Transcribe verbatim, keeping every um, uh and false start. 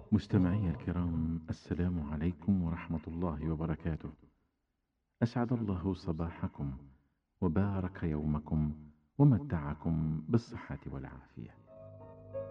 مستمعي الكرام، السلام عليكم ورحمة الله وبركاته. أسعد الله صباحكم وبارك يومكم ومتعكم بالصحة والعافية.